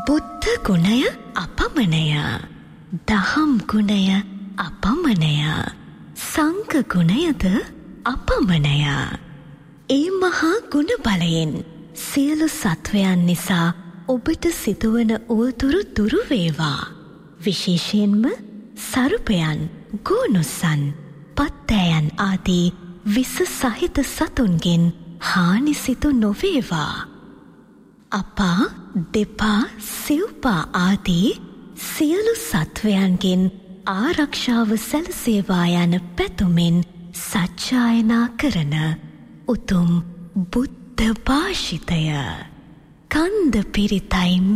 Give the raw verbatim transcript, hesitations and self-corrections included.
බුද්ධ ගුණය අපමණය, දහම් ගුණය අපමණය, සංඝ ගුණයද අපමණය. ඒ මහා ගුණ බලයෙන් සියලු සත්වයන් නිසා ඔබට සිදුවන උවදුරු දුරු වේවා. විශේෂයෙන්ම සරුපයන්, ගෝනුස්සන්, පත්තෑයන් ආදී විස සහිත සතුන්ගෙන් හානි සිදු නොවේවා. අපා, දෙපා, සිව්පා ආදී සියලු සත්වයන්ගෙන් ආරක්ෂාව සැලසේවා යන පැතුමෙන් සජ්ජායනා කරන උතුම් බුද්ධ භාෂිතය කන්ද පිරිතයි